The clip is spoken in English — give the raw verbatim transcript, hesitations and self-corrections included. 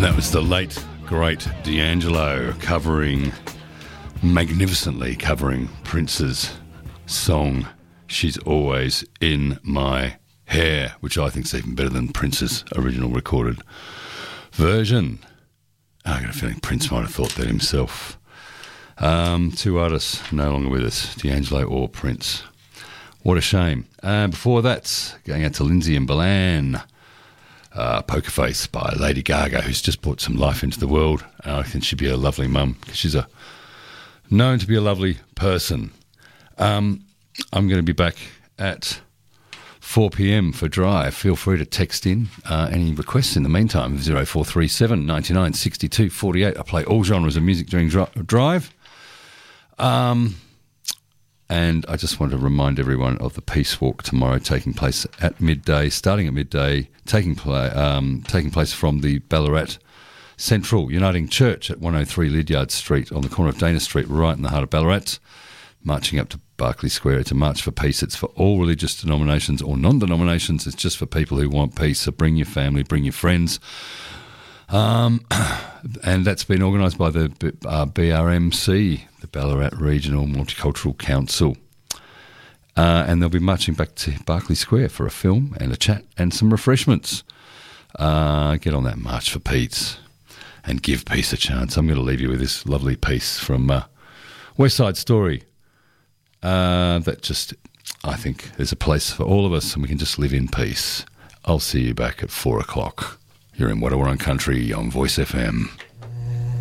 That was the late, great D'Angelo covering, magnificently covering Prince's song, She's Always in My Hair, which I think is even better than Prince's original recorded version. I got a feeling Prince might have thought that himself. Um, two artists no longer with us, D'Angelo or Prince. What a shame. Uh, before that, going out to Lindsay and Balan. Uh, Poker Face by Lady Gaga, who's just brought some life into the world. Uh, I think she'd be a lovely mum because she's a known to be a lovely person. Um, I'm going to be back at four p.m. for Drive. Feel free to text in uh, any requests in the meantime. zero four three seven, nine nine, six two four eight. I play all genres of music during dri- Drive. Um... And I just want to remind everyone of the Peace Walk tomorrow, taking place at midday, starting at midday, taking, play, um, taking place from the Ballarat Central Uniting Church at one oh three Lydiard Street on the corner of Dana Street, right in the heart of Ballarat, marching up to Berkeley Square. It's a march for peace. It's for all religious denominations or non-denominations. It's just for people who want peace. So bring your family, bring your friends. Um, and that's been organised by the uh, B R M C, the Ballarat Regional Multicultural Council. Uh, and they'll be marching back to Berkeley Square for a film and a chat and some refreshments. Uh, get on that march for peace and give peace a chance. I'm going to leave you with this lovely piece from uh, West Side Story uh, that just, I think, there's a place for all of us and we can just live in peace. I'll see you back at four o'clock. You're in Wadawurrung Country on Voice F M.